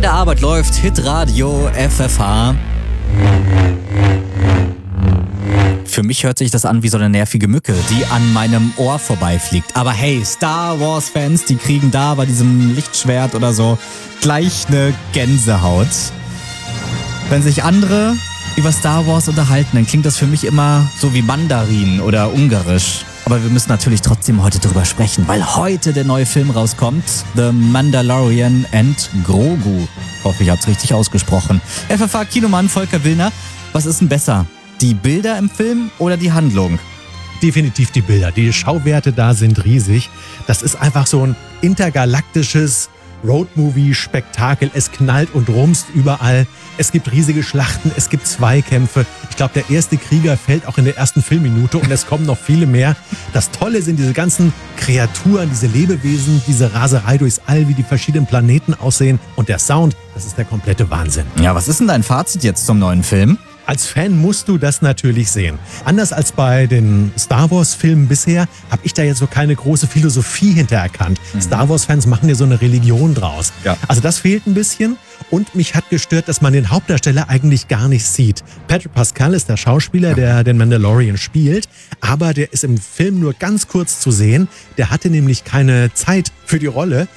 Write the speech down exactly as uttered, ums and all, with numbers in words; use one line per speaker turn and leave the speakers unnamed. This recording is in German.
Bei der Arbeit läuft Hitradio F F H. Für mich hört sich das an wie so eine nervige Mücke, die an meinem Ohr vorbeifliegt. Aber hey, Star Wars-Fans, die kriegen da bei diesem Lichtschwert oder so gleich eine Gänsehaut. Wenn sich andere über Star Wars unterhalten, dann klingt das für mich immer so wie Mandarin oder Ungarisch. Aber wir müssen natürlich trotzdem heute drüber sprechen, weil heute der neue Film rauskommt. The Mandalorian and Grogu. Ich hoffe, ich habe es richtig ausgesprochen. F F H-Kinomann Volker Willner, was ist denn besser? Die Bilder im Film oder die Handlung?
Definitiv die Bilder. Die Schauwerte da sind riesig. Das ist einfach so ein intergalaktisches Roadmovie-Spektakel. Es knallt und rumst überall. Es gibt riesige Schlachten, es gibt Zweikämpfe. Ich glaube, der erste Krieger fällt auch in der ersten Filmminute und es kommen noch viele mehr. Das Tolle sind diese ganzen Kreaturen, diese Lebewesen, diese Raserei durchs All, wie die verschiedenen Planeten aussehen. Und der Sound, das ist der komplette Wahnsinn.
Ja, was ist denn dein Fazit jetzt zum neuen Film?
Als Fan musst du das natürlich sehen. Anders als bei den Star Wars-Filmen bisher, habe ich da jetzt so keine große Philosophie hintererkannt. Mhm. Star Wars-Fans machen ja so eine Religion draus. Ja. Also das fehlt ein bisschen. Und mich hat gestört, dass man den Hauptdarsteller eigentlich gar nicht sieht. Pedro Pascal ist der Schauspieler, der den Mandalorian spielt. Aber der ist im Film nur ganz kurz zu sehen. Der hatte nämlich keine Zeit für die Rolle.